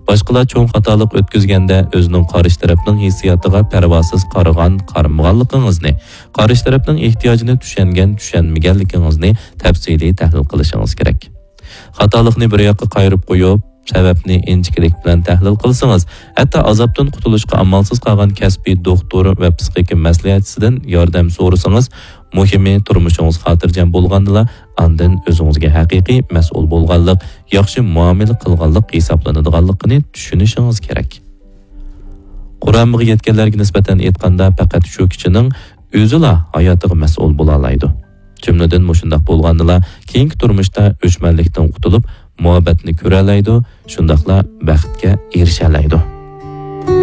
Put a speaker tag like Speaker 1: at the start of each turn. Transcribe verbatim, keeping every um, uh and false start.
Speaker 1: Boshqalar cho'ng xatolik o'tkazganda o'zining qarish tarafning hissiyotiga parvosiz qaragan qaramaganligingizni, qarish tarafning ehtiyojini tushungan tushunmaganligingizni tafsiliy tahlil qilishingiz kerak. Xatolikni bir yoqqa qayirib qo'yib, sababni inchiklik bilan tahlil qilsangiz, hatto azobdan qutulishga amalsiz qolgan kasbiy doktor va psixik maslahatchisidan yordam so'rasangiz, muhimi turmushingiz xotirjam bo'lgandila, andan o'zingizga haqiqiy mas'ul bo'lganlik, yaxshi muomala qilganlik hisoblanadiganligini tushunishingiz kerak. Qur'onga yetganlarga nisbatan aytganda faqat shu kishining o'zila hayotiga mas'ul bo'la oladi. Jumladan mushundaq bo'lgandila, keyingi turmushda o'chmanlikdan qutulib, muhabbatni ko'ra oladi, shundaqla baxtga erisha oladi.